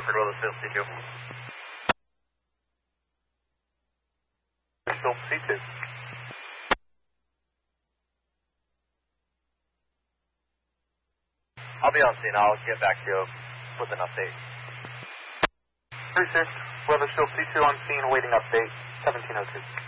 Weather Field C2. Field C2. I'll be on scene. I'll get back to you with an update. 36, Weathersfield C2 on scene, awaiting update, 1702.